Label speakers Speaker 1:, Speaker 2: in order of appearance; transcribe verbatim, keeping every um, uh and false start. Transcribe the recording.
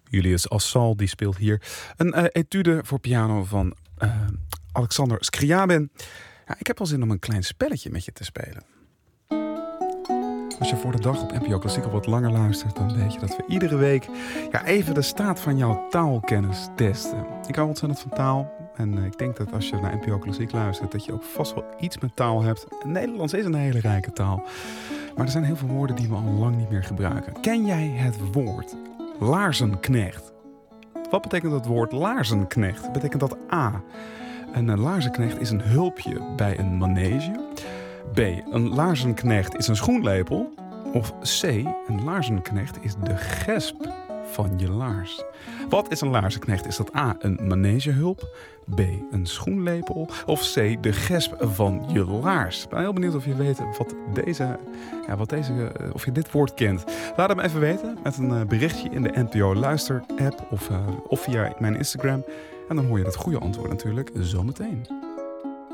Speaker 1: Julius Assal die speelt hier een uh, etude voor piano van uh, Alexander Scriabin. Ja, ik heb wel zin om een klein spelletje met je te spelen. Als je voor de dag op N P O Klassiek al wat langer luistert, dan weet je dat we iedere week ja, even de staat van jouw taalkennis testen. Ik hou ontzettend van taal. En uh, ik denk dat als je naar N P O Klassiek luistert, dat je ook vast wel iets met taal hebt. Nederlands is een hele rijke taal. Maar er zijn heel veel woorden die we al lang niet meer gebruiken. Ken jij het woord laarzenknecht? Wat betekent het woord laarzenknecht? Betekent dat A, een laarzenknecht is een hulpje bij een manege? B, een laarzenknecht is een schoenlepel? Of C, een laarzenknecht is de gesp van je laars? Wat is een laarzenknecht? Is dat A, een manegehulp? B, een schoenlepel? Of C, de gesp van je laars? Ik ben heel benieuwd of je weet wat deze, ja, wat deze, of je dit woord kent. Laat het me even weten met een berichtje in de N P O Luister app of, uh, of via mijn Instagram. En dan hoor je het goede antwoord natuurlijk zometeen.